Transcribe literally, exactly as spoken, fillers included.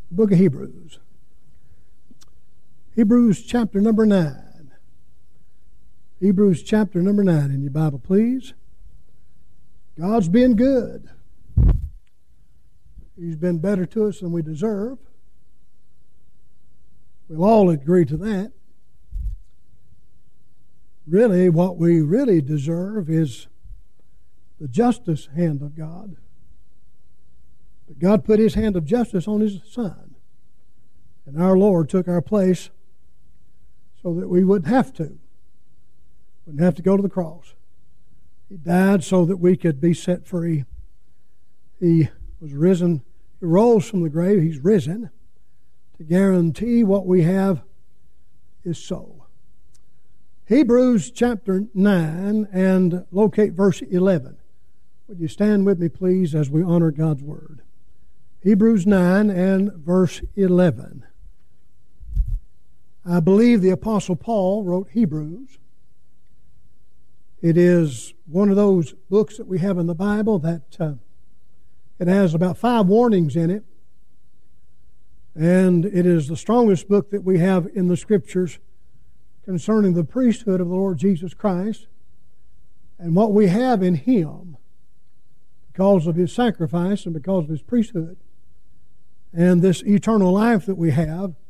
Book of Hebrews. Hebrews chapter number nine. Hebrews chapter number nine in your Bible, please. God's been good. He's been better to us than we deserve. We'll all agree to that. Really, what we really deserve is the justice hand of God. But God put His hand of justice on His Son. And our Lord took our place so that we wouldn't have to. Wouldn't have to go to the cross. He died so that we could be set free. He was risen. He rose from the grave. He's risen to guarantee what we have is so. Hebrews chapter nine and locate verse eleven. Would you stand with me, please, as we honor God's Word? Hebrews nine and verse eleven. I believe the Apostle Paul wrote Hebrews. It is one of those books that we have in the Bible that uh, it has about five warnings in it. And it is the strongest book that we have in the Scriptures concerning the priesthood of the Lord Jesus Christ and what we have in Him because of His sacrifice and because of His priesthood and this eternal life that we have